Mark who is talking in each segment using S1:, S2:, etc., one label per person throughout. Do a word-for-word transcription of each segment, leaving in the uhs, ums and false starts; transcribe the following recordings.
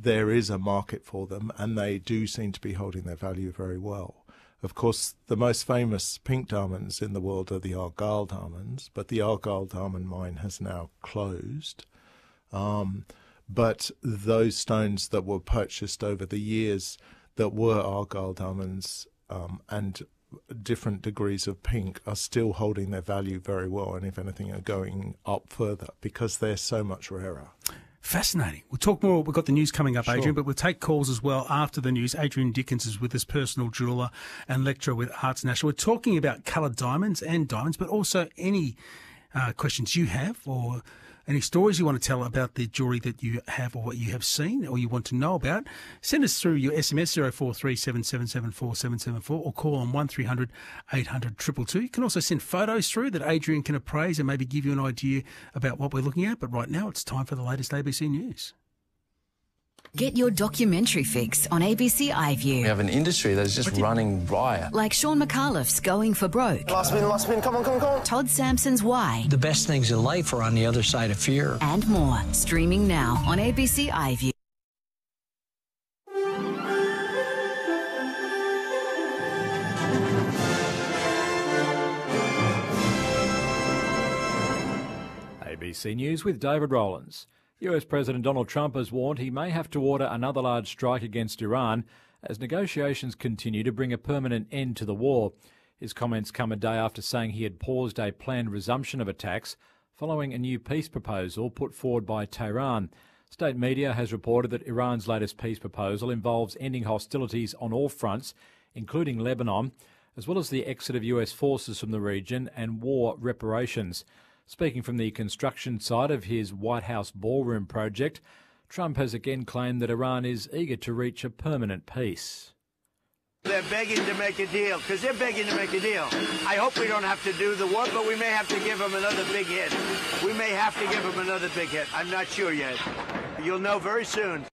S1: there is a market for them, and they do seem to be holding their value very well. Of course, the most famous pink diamonds in the world are the Argyle diamonds, but the Argyle diamond mine has now closed. Um, but those stones that were purchased over the years that were Argyle diamonds um, and different degrees of pink are still holding their value very well, and if anything are going up further because they're so much rarer.
S2: Fascinating. We'll talk more. We've got the news coming up,
S1: Sure.
S2: Adrian, but we'll take calls as well after the news. Adrian Dickens is with us, personal jeweller and lecturer with Arts National. We're talking about coloured diamonds and diamonds, but also any uh, questions you have or any stories you want to tell about the jewellery that you have or what you have seen or you want to know about. Send us through your S M S zero four three seven seven seven four seven seven four or call on one three hundred eight hundred two two two. You can also send photos through that Adrian can appraise and maybe give you an idea about what we're looking at. But right now it's time for the latest A B C News.
S3: Get your documentary fix on A B C iView.
S4: We have an industry that's just running riot.
S3: Like Sean McAuliffe's Going for Broke.
S5: Last spin, last spin, come on, come on, come on.
S3: Todd Sampson's Why.
S6: The best things in life are on the other side of fear.
S3: And more. Streaming now on A B C iView.
S7: A B C News with David Rowlands. U S President Donald Trump has warned he may have to order another large strike against Iran as negotiations continue to bring a permanent end to the war. His comments come a day after saying he had paused a planned resumption of attacks following a new peace proposal put forward by Tehran. State media has reported that Iran's latest peace proposal involves ending hostilities on all fronts, including Lebanon, as well as the exit of U S forces from the region and war reparations. Speaking from the construction site of his White House ballroom project, Trump has again claimed that Iran is eager to reach a permanent peace.
S8: They're begging to make a deal, because they're begging to make a deal. I hope we don't have to do the war, but we may have to give them another big hit. We may have to give them another big hit. I'm not sure yet. You'll know very soon.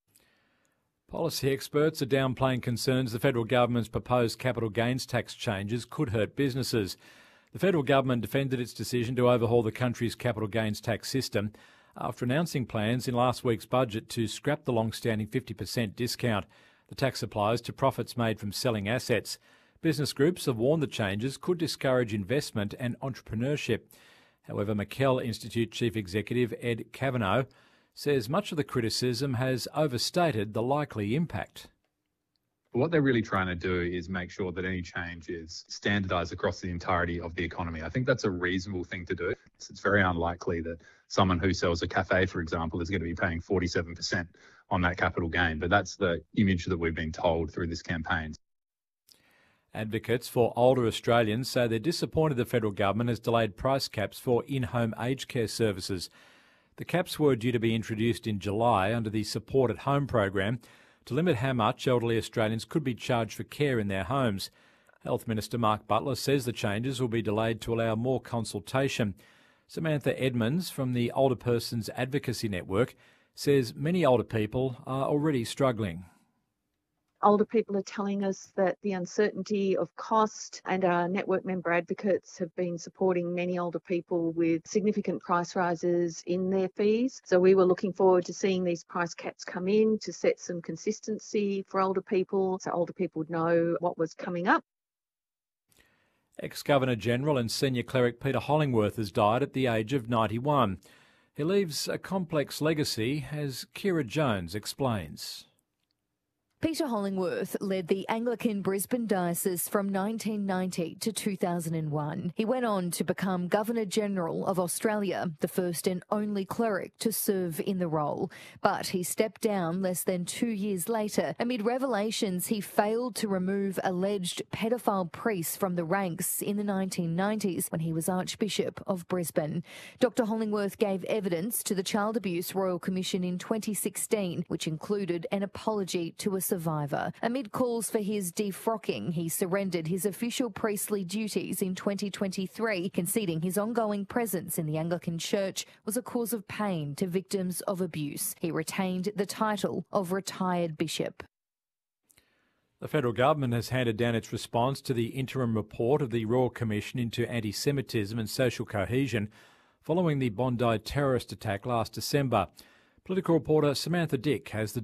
S7: Policy experts are downplaying concerns the federal government's proposed capital gains tax changes could hurt businesses. The federal government defended its decision to overhaul the country's capital gains tax system after announcing plans in last week's budget to scrap the long-standing fifty percent discount. The tax applies to profits made from selling assets. Business groups have warned the changes could discourage investment and entrepreneurship. However, McKell Institute Chief Executive Ed Kavanagh says much of the criticism has overstated the likely impact.
S9: What they're really trying to do is make sure that any change is standardised across the entirety of the economy. I think that's a reasonable thing to do. It's, it's very unlikely that someone who sells a cafe, for example, is going to be paying forty-seven percent on that capital gain. But that's the image that we've been told through this campaign.
S7: Advocates for older Australians say they're disappointed the federal government has delayed price caps for in-home aged care services. The caps were due to be introduced in July under the Support at Home program to limit how much elderly Australians could be charged for care in their homes. Health Minister Mark Butler says the changes will be delayed to allow more consultation. Samantha Edmonds from the Older Persons Advocacy Network says many older people are already struggling.
S10: Older people are telling us that the uncertainty of cost, and our network member advocates have been supporting many older people with significant price rises in their fees. So we were looking forward to seeing these price caps come in to set some consistency for older people, so older people would know what was coming up.
S7: Ex-Governor-General and Senior Cleric Peter Hollingworth has died at the age of ninety-one. He leaves a complex legacy, as Kira Jones explains.
S11: Peter Hollingworth led the Anglican Brisbane Diocese from nineteen ninety to two thousand one. He went on to become Governor-General of Australia, the first and only cleric to serve in the role. But he stepped down less than two years later amid revelations he failed to remove alleged pedophile priests from the ranks in the nineteen nineties when he was Archbishop of Brisbane. Doctor Hollingworth gave evidence to the Child Abuse Royal Commission in twenty sixteen, which included an apology to a survivor. Amid calls for his defrocking, he surrendered his official priestly duties in twenty twenty-three, conceding his ongoing presence in the Anglican Church was a cause of pain to victims of abuse. He retained the title of retired bishop.
S7: The federal government has handed down its response to the interim report of the Royal Commission into Anti-Semitism and Social Cohesion following the Bondi terrorist attack last December. Political reporter Samantha Dick has the